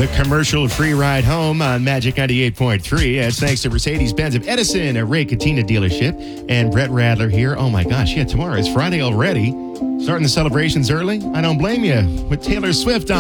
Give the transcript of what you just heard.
The commercial-free ride home on Magic 98.3. That's thanks to Mercedes-Benz of Edison, a Ray Katina dealership, and Brett Radler here. Oh my gosh, yeah, tomorrow is Friday already. Starting the celebrations early? I don't blame you. With Taylor Swift on.